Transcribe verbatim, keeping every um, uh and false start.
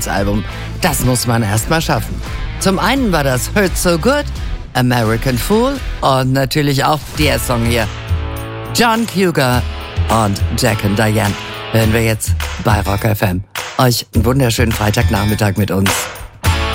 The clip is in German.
Album. Das muss man erst mal schaffen. Zum einen war das Hurt So Good, American Fool und natürlich auch der Song hier. John Cougar und Jack and Diane hören wir jetzt bei Rock F M. Euch einen wunderschönen Freitagnachmittag mit uns.